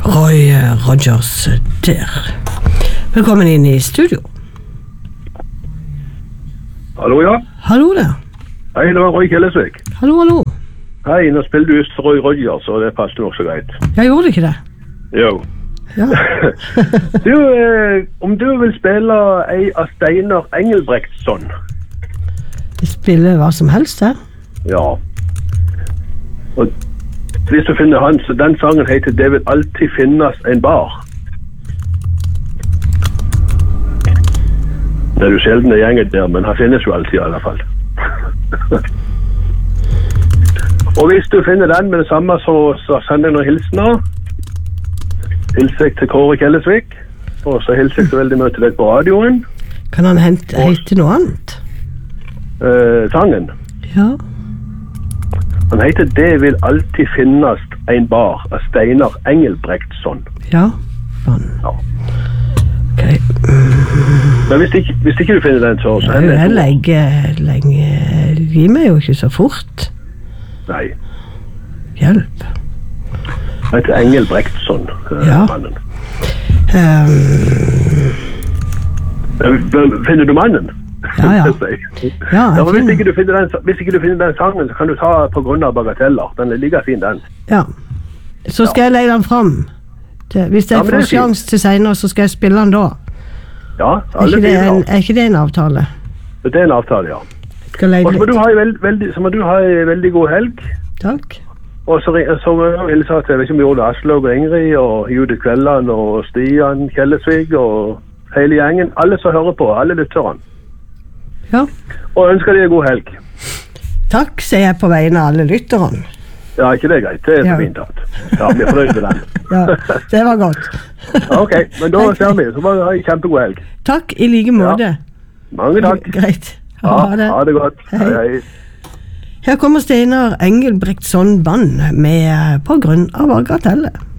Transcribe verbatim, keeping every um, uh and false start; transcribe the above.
Roy Rogers der. Velkommen inn i studio. Hallo, ja. Hallo der. Hei, det var Roy Kjellesvik. Hallo, hallo. Hei, nå spiller du just Roy Rogers, og det passer nok så greit. Jeg gjorde ikke det. Jo. Ja. du, eh, om du vil spille ei av Steinar Engelbrektsson. Jeg spiller hva som helst her. Ja. Og hvis du finner han, så den sangen heter Det vil alltid finnes en bar. Det er jo sjelden det gjenger der, men han finnes jo alltid i alle fall. Og hvis du finner den med det samme, så, så sender jeg noen hilsener. Hilser jeg til Kåre Kjellesvik, og så hilser jeg så veldig mye til deg på radioen. Kan han hente, hete noe annet? Uh, sangen. Ja. Han heter Det vil alltid finnes en bar av Steinar Engelbrektsson. Ja. Sånn. Ja. Ok. Men hvis ikke, hvis ikke du finner den, så... så jeg jeg legger lenge... Gi meg jo ikke så fort. Nei. Hjelp. Han heter Engelbrektsson, uh, ja. mannen. Um... Finner du mannen? Ja, ja. ja, ja hvis, ikke du finner den, hvis ikke du finner den sangen, så kan du ta på grunn av bagateller. Den er like fin, den. Ja. Så skal ja. jeg legge den frem. Til, hvis jeg ja, får sjans til senere, så skal jeg spille den da. Ja, er ikke, det en, er ikke det en avtale? Det er en avtale, ja. Og så må du ha en veld, veldig, så må du ha en veldig god helg. Takk. Og så, så må jeg hilse til, jeg vet ikke om vi gjorde det, Aslaug og Ingrid, og Judith Kvelland, og Stian Kjellesvik, og hele gjengen. Alle som hører på, alle lytterne. Ja. Og ønsker deg en god helg. Takk, sier jeg på vegne av alle lytterne. Ja, ikke det greit. Det er så ja. fint at. Ja, vi er fornøyd med den. Ja, det var godt. Ok, men da ser vi. Så må vi ha en kjempegod helg. Takk, i like måte. Ja. Mange takk. Greit. Ha ja, det. Ha det godt. Hei. Hei. Her kommer Steinar Engelbrektsson Band med På grunn av bagatelle.